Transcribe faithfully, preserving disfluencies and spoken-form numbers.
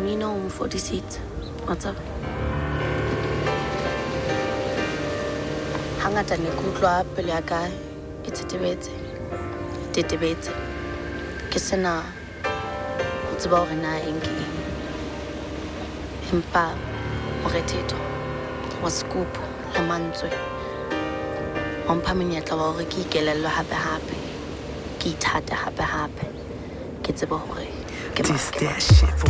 mmino o mo fodisitse wa tsaba hangata ne ke utlwa pele ya ka e tsetebetse tetebetse ke sena ho tseba hore na eng ke eng empa morethetho wa sekupu le mantswe wa mpha monyetla wa hore ke ikelellwe hape hape ke ithate hape hape ke tseba hore ke This that shit for